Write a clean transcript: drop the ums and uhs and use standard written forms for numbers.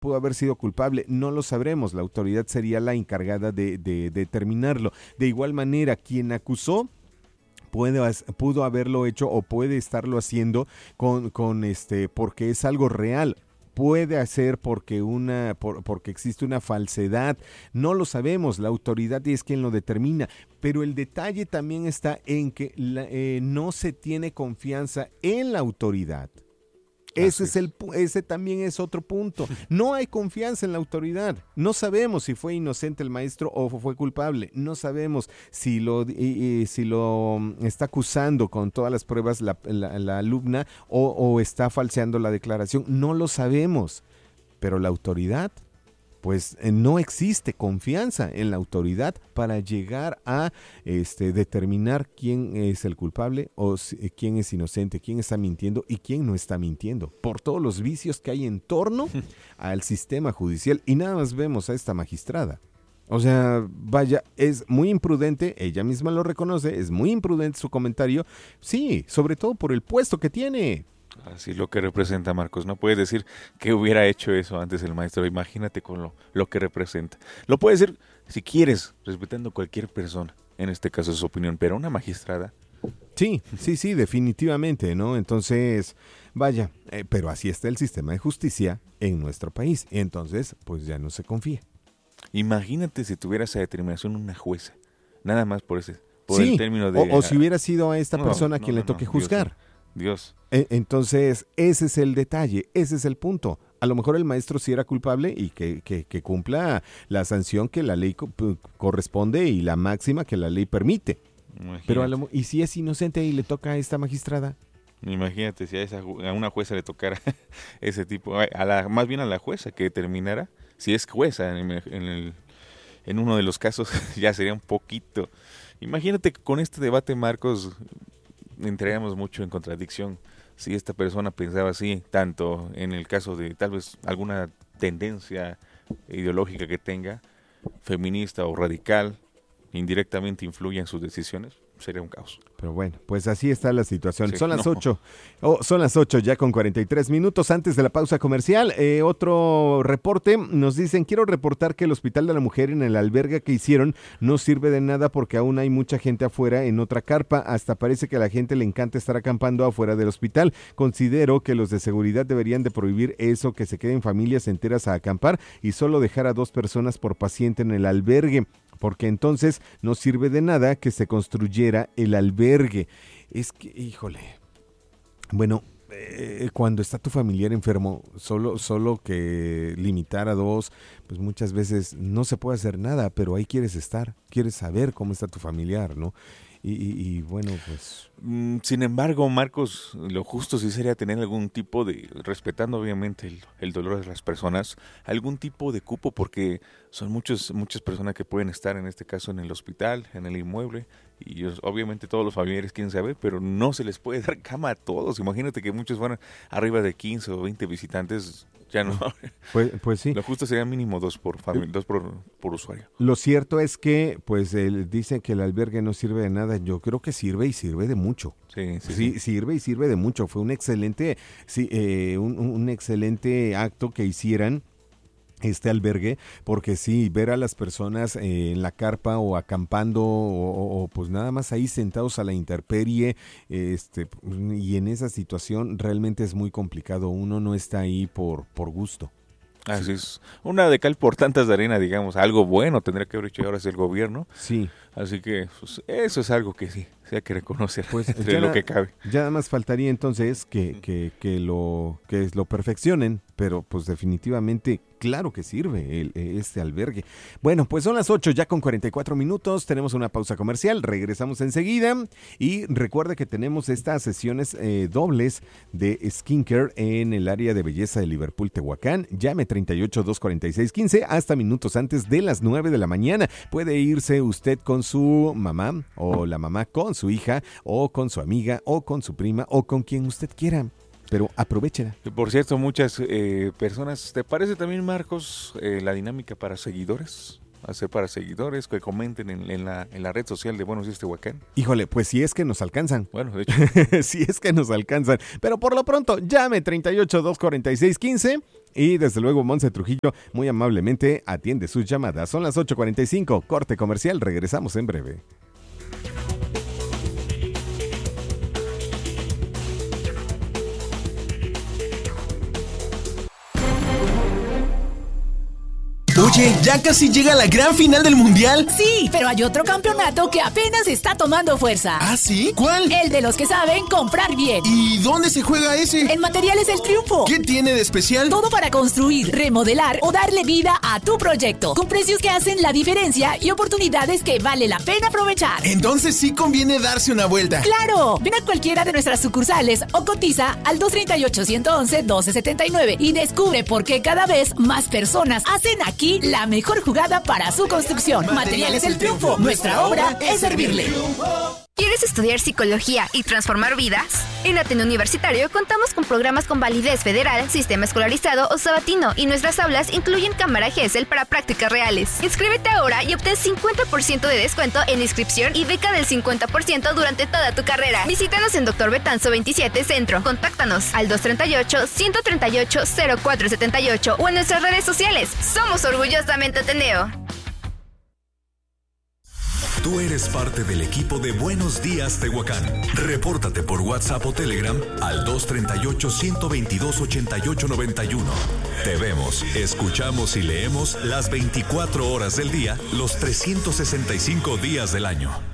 pudo haber sido culpable, no lo sabremos, la autoridad sería la encargada de determinarlo. De igual manera, quien acusó pudo haberlo hecho o puede estarlo haciendo porque es algo real. Puede hacer porque existe una falsedad, no lo sabemos, la autoridad es quien lo determina, pero el detalle también está en que no se tiene confianza en la autoridad. Ese también es otro punto. No hay confianza en la autoridad. No sabemos si fue inocente el maestro o fue culpable. No sabemos si lo está acusando con todas las pruebas la alumna o está falseando la declaración. No lo sabemos. Pero la autoridad, pues no existe confianza en la autoridad para llegar a determinar quién es el culpable o quién es inocente, quién está mintiendo y quién no está mintiendo, por todos los vicios que hay en torno al sistema judicial. Y nada más vemos a esta magistrada. O sea, vaya, es muy imprudente, ella misma lo reconoce, es muy imprudente su comentario, sí, sobre todo por el puesto que tiene. Así lo que representa, Marcos. No puedes decir que hubiera hecho eso antes el maestro. Imagínate con lo que representa. Lo puedes decir si quieres, respetando cualquier persona, en este caso su opinión, pero una magistrada. Sí, definitivamente, ¿no? Entonces, vaya, pero así está el sistema de justicia en nuestro país. Entonces, pues ya no se confía. Imagínate si tuviera esa determinación una jueza, nada más por el término de... O si hubiera sido a esta persona a quien le toque juzgar. Dios. Entonces, ese es el detalle, ese es el punto. A lo mejor el maestro sí era culpable y que cumpla la sanción que la ley corresponde y la máxima que la ley permite. Imagínate. Pero ¿y si es inocente y le toca a esta magistrada? Imagínate si a una jueza le tocara ese tipo, más bien a la jueza que determinara, si es jueza en uno de los casos, ya sería un poquito. Imagínate que con este debate, Marcos, entraríamos mucho en contradicción. Si esta persona pensaba así, tanto en el caso de tal vez alguna tendencia ideológica que tenga, feminista o radical, indirectamente influye en sus decisiones, sería un caos. Pero bueno, pues así está la situación. Sí, son las 8. Son las 8 ya con 43 minutos antes de la pausa comercial. Otro reporte, nos dicen, quiero reportar que el Hospital de la Mujer en el albergue que hicieron no sirve de nada porque aún hay mucha gente afuera en otra carpa. Hasta parece que a la gente le encanta estar acampando afuera del hospital. Considero que los de seguridad deberían de prohibir eso, que se queden familias enteras a acampar y solo dejar a 2 personas por paciente en el albergue, porque entonces no sirve de nada que se construyera el albergue. Es que, híjole, bueno, cuando está tu familiar enfermo, solo que limitar a 2, pues muchas veces no se puede hacer nada, pero ahí quieres estar, quieres saber cómo está tu familiar, ¿no? Y bueno, pues... Sin embargo, Marcos, lo justo sí sería tener algún tipo de, respetando obviamente el dolor de las personas, algún tipo de cupo, porque son muchas personas que pueden estar en este caso en el hospital, en el inmueble, y obviamente todos los familiares quieren saber, pero no se les puede dar cama a todos. Imagínate que muchos fueran arriba de 15 o 20 visitantes, ya no. Pues sí. Lo justo sería mínimo 2 por usuario. Lo cierto es que, pues, él dice que el albergue no sirve de nada. Yo creo que sirve y sirve de mucho. Sí, sirve y sirve de mucho. Fue un excelente, un excelente acto que hicieran este albergue, porque sí, ver a las personas en la carpa o acampando o pues nada más ahí sentados a la intemperie, y en esa situación realmente es muy complicado. Uno no está ahí por gusto. Así es, una de cal por tantas de arena, digamos, algo bueno tendría que haber hecho ahora el gobierno. Sí. Así que pues, eso es algo que sí hay que reconocer, pues, entre lo que cabe. Ya nada más faltaría entonces que lo perfeccionen, pero pues definitivamente claro que sirve este albergue. Bueno, pues son las 8 ya con 44 minutos, tenemos una pausa comercial, regresamos enseguida y recuerda que tenemos estas sesiones dobles de skincare en el área de belleza de Liverpool, Tehuacán. Llame 38-246-15 hasta minutos antes de las 9 de la mañana. Puede irse usted con su mamá o la mamá con su hija o con su amiga o con su prima o con quien usted quiera. Pero aprovechenla. Por cierto, muchas personas, ¿te parece también, Marcos, la dinámica para seguidores? hacer para seguidores, que comenten en la red social de Buenos Días Tehuacán. Híjole, pues si es que nos alcanzan. Bueno, de hecho. Si es que nos alcanzan. Pero por lo pronto, llame 38-246-15 y desde luego Monse Trujillo muy amablemente atiende sus llamadas. Son las 8:45, corte comercial, regresamos en breve. Oye, ¿ya casi llega la gran final del Mundial? Sí, pero hay otro campeonato que apenas está tomando fuerza. ¿Ah, sí? ¿Cuál? El de los que saben comprar bien. ¿Y dónde se juega ese? En Materiales El Triunfo. ¿Qué tiene de especial? Todo para construir, remodelar o darle vida a tu proyecto. Con precios que hacen la diferencia y oportunidades que vale la pena aprovechar. Entonces sí conviene darse una vuelta. ¡Claro! Ven a cualquiera de nuestras sucursales o cotiza al 238-111-1279 y descubre por qué cada vez más personas hacen aquí la mejor jugada para su construcción. Materiales El Triunfo. Nuestra obra es servirle. ¿Quieres estudiar psicología y transformar vidas? En Ateneo Universitario contamos con programas con validez federal, sistema escolarizado o sabatino, y nuestras aulas incluyen cámara GESEL para prácticas reales. Inscríbete ahora y obtén 50% de descuento en inscripción y beca del 50% durante toda tu carrera. Visítanos en Dr. Betanzo 27 Centro. Contáctanos al 238-138-0478 o en nuestras redes sociales. Somos orgullosamente Ateneo. Tú eres parte del equipo de Buenos Días Tehuacán. Repórtate por WhatsApp o Telegram al 238-122-8891. Te vemos, escuchamos y leemos las 24 horas del día, los 365 días del año.